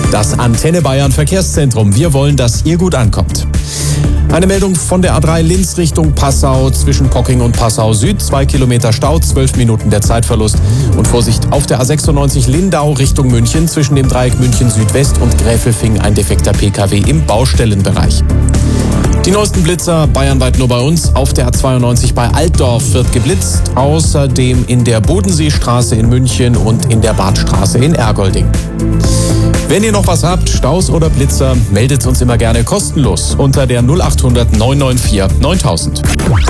Das Antenne Bayern Verkehrszentrum. Wir wollen, dass ihr gut ankommt. Eine Meldung von der A3 Linz Richtung Passau zwischen Pocking und Passau Süd. 2 Kilometer Stau, 12 Minuten der Zeitverlust. Und Vorsicht auf der A96 Lindau Richtung München zwischen dem Dreieck München Südwest und Gräfelfing ein defekter PKW im Baustellenbereich. Die neuesten Blitzer bayernweit nur bei uns. Auf der A92 bei Altdorf wird geblitzt. Außerdem in der Bodenseestraße in München und in der Badstraße in Ergolding. Wenn ihr noch was habt, Staus oder Blitzer, meldet uns immer gerne kostenlos unter der 0800 994 9000.